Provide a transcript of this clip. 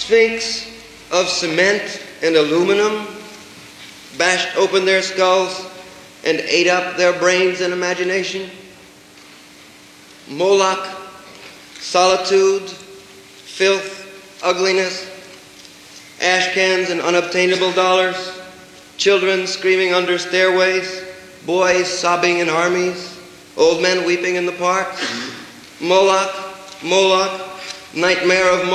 Sphinx of cement and aluminum bashed open their skulls and ate up their brains and imagination? Moloch, solitude, filth, ugliness, ash cans and unobtainable dollars, children screaming under stairways, boys sobbing in armies, old men weeping in the parks. Moloch, Moloch, nightmare of Moloch.